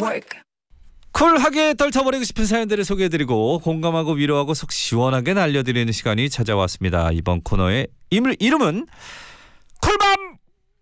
Network. 쿨하게 떨쳐버리고 싶은 사연들을 소개해드리고 공감하고 위로하고 속 시원하게 날려드리는 시간이 찾아왔습니다. 이번 코너의 이름은 쿨밤